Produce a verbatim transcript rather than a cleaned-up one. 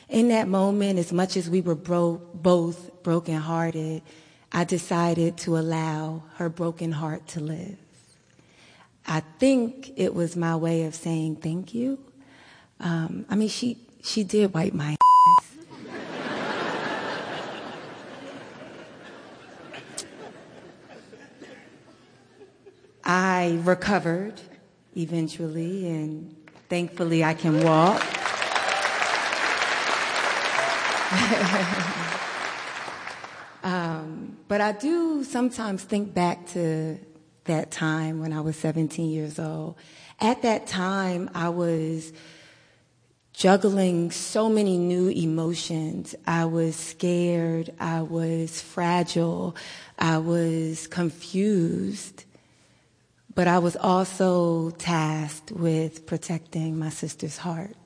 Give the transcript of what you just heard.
In that moment, as much as we were bro- both brokenhearted, I decided to allow her broken heart to live. I think it was my way of saying thank you. Um, I mean, she, she did wipe my ass. I recovered eventually, and thankfully I can walk. um, but I do sometimes think back to that time when I was seventeen years old. At that time, I was juggling so many new emotions. I was scared, I was fragile, I was confused, but I was also tasked with protecting my sister's heart.